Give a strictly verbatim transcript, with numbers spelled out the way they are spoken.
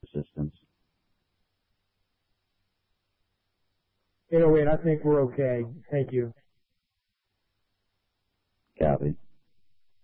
assistance? eight oh eight, I think we're okay. Thank you. Copy.